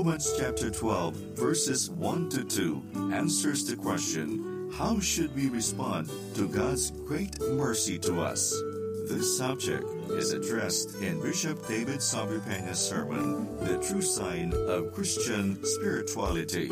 Romans chapter 12, verses 1 to 2 answers the question, how should we respond to God's great mercy to us? This subject is addressed in Bishop David Sabripeña's sermon, The True Sign of Christian Spirituality.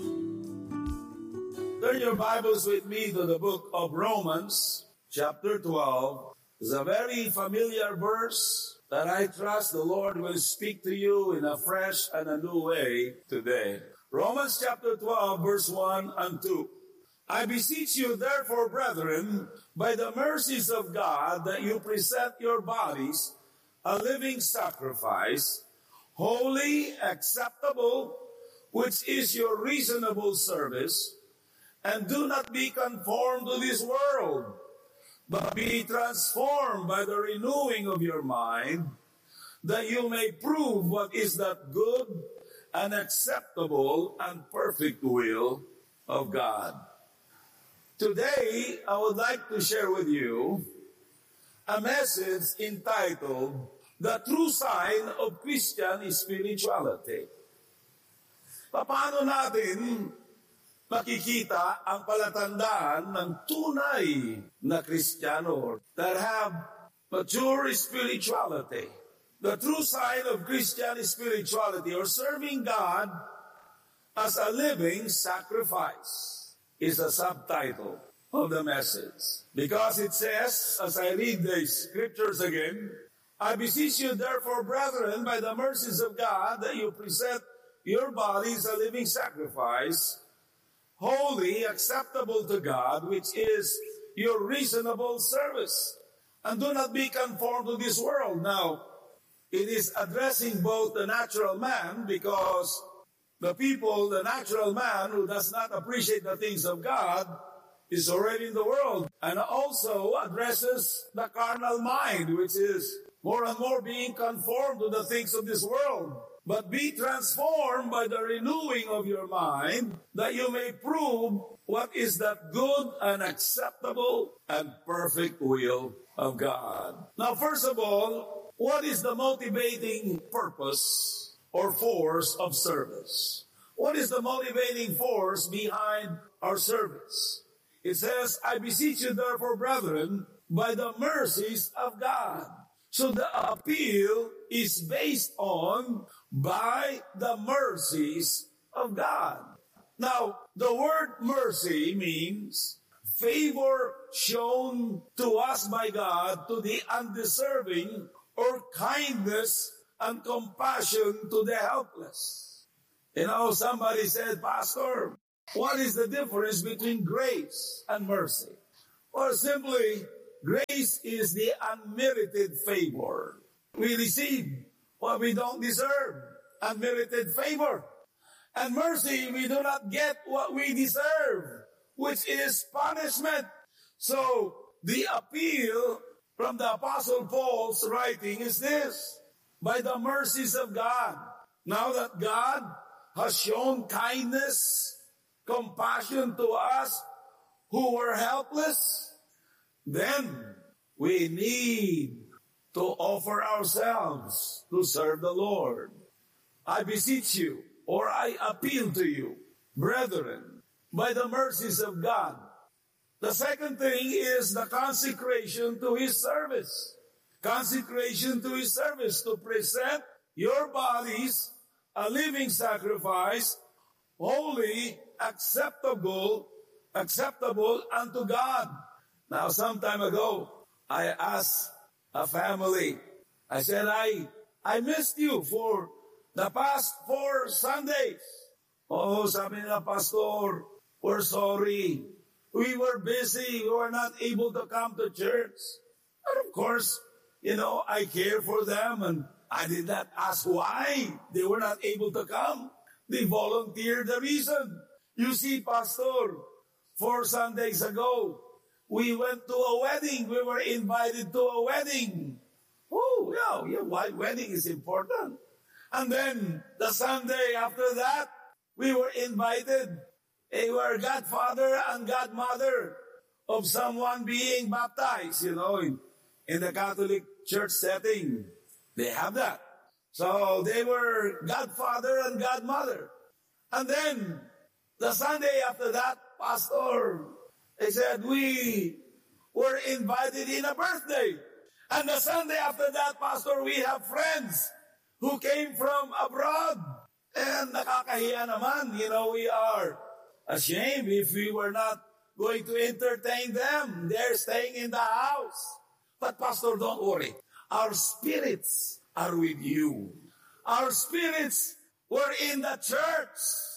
Turn your Bibles with me to the book of Romans, chapter 12. It's a very familiar verse that I trust the Lord will speak to you in a fresh and a new way today. Romans chapter 12, verse 1 and 2. I beseech you, therefore, brethren, by the mercies of God, that you present your bodies a living sacrifice, holy, acceptable, which is your reasonable service, and do not be conformed to this world, but be transformed by the renewing of your mind, that you may prove what is that good and acceptable and perfect will of God. Today, I would like to share with you a message entitled, The True Sign of Christian Spirituality. Paano natin makikita ang palatandaan ng tunay na Kristiyano that have mature spirituality? The true sign of Christian spirituality, or serving God as a living sacrifice, is a subtitle of the message. Because it says, as I read the scriptures again, I beseech you therefore, brethren, by the mercies of God, that you present your bodies a living sacrifice, holy, acceptable to God, which is your reasonable service. And do not be conformed to this world. Now, it is addressing both the natural man, because the natural man who does not appreciate the things of God is already in the world. And also addresses the carnal mind, which is more and more being conformed to the things of this world. But be transformed by the renewing of your mind, that you may prove what is that good and acceptable and perfect will of God. Now, first of all, what is the motivating purpose or force of service? What is the motivating force behind our service? It says, I beseech you therefore, brethren, by the mercies of God. So the appeal is based on by the mercies of God. Now, the word mercy means favor shown to us by God to the undeserving, or kindness and compassion to the helpless. You know, somebody said, Pastor, what is the difference between grace and mercy? Or simply, grace is the unmerited favor. We receive what we don't deserve, unmerited favor. And mercy, we do not get what we deserve, which is punishment. So, the appeal from the Apostle Paul's writing is this: by the mercies of God. Now that God has shown kindness, compassion to us who were helpless, then we need to offer ourselves to serve the Lord. I beseech you, or I appeal to you, brethren, by the mercies of God. The second thing is the consecration to His service. Consecration to His service, to present your bodies a living sacrifice, holy, acceptable unto God. Now, some time ago, I asked a family, I said, I missed you for the past 4 Sundays. Oh, sabi nila, Pastor, we're sorry. We were busy. We were not able to come to church. And of course, you know, I care for them, and I did not ask why they were not able to come. They volunteered the reason. You see, Pastor, 4 Sundays ago, we went to a wedding. We were invited to a wedding. Oh, yeah, wedding is important. And then the Sunday after that, we were invited. We were godfather and godmother of someone being baptized, you know, in the Catholic church setting. They have that. So they were godfather and godmother. And then the Sunday after that, Pastor, they said, we were invited in a birthday. And the Sunday after that, Pastor, we have friends who came from abroad. And nakakahiya naman, we are ashamed if we were not going to entertain them. They're staying in the house. But Pastor, don't worry. Our spirits are with you. Our spirits were in the church.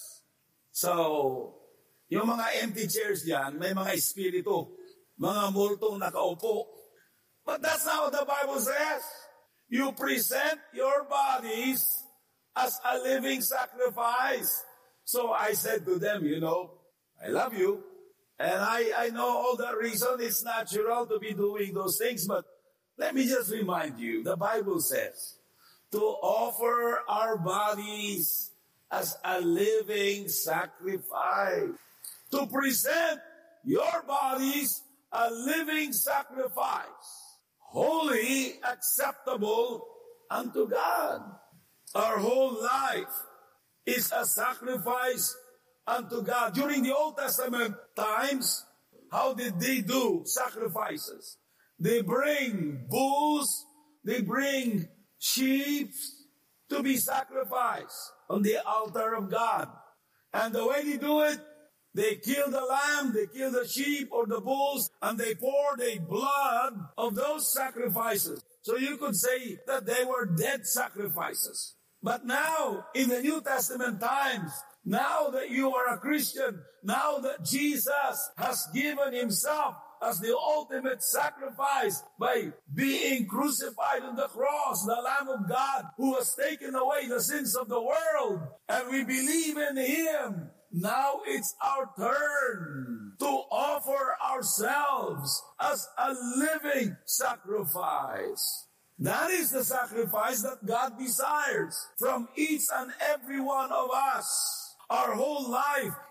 So, yung mga empty chairs dyan, may mga espiritu, mga multong nakaupo. But that's not what the Bible says. You present your bodies as a living sacrifice. So I said to them, I love you. And I know all the reason it's natural to be doing those things. But let me just remind you, the Bible says, to offer our bodies as a living sacrifice. To present your bodies a living sacrifice, holy, acceptable unto God. Our whole life is a sacrifice unto God. During the Old Testament times, how did they do sacrifices? They bring bulls, they bring sheep to be sacrificed on the altar of God. And the way they do it, they kill the lamb, they kill the sheep or the bulls, and they pour the blood of those sacrifices. So you could say that they were dead sacrifices. But now, in the New Testament times, now that you are a Christian, now that Jesus has given himself as the ultimate sacrifice by being crucified on the cross, the Lamb of God who has taken away the sins of the world, and we believe in him, now it's our turn to offer ourselves as a living sacrifice. That is the sacrifice that God desires from each and every one of us. Our whole life